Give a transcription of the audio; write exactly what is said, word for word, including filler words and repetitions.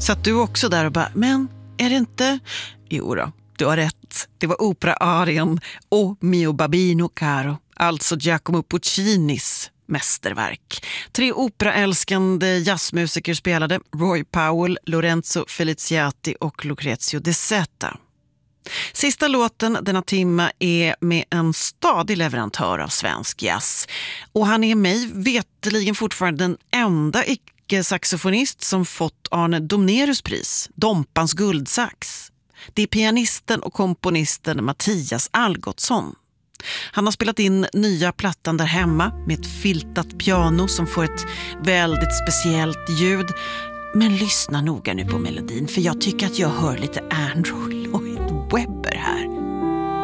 Satt du också där och bara, men är det inte? Jo då, du har rätt. Det var opera-arien O mio babino caro, alltså Giacomo Puccinis mästerverk. Tre operaälskande jazzmusiker spelade, Roy Powell, Lorenzo Feliziati och Lucrezio De Seta. Sista låten denna timma är med en stadig leverantör av svensk jazz. Och han är mig veteligen fortfarande den enda icke-saxofonist som fått Arne Domnerus pris, Dompans guldsax. Det är pianisten och komponisten Mattias Algotsson. Han har spelat in nya plattan där hemma med ett filtat piano som får ett väldigt speciellt ljud. Men lyssna noga nu på melodin, för jag tycker att jag hör lite Andrew Lloyd Webber här.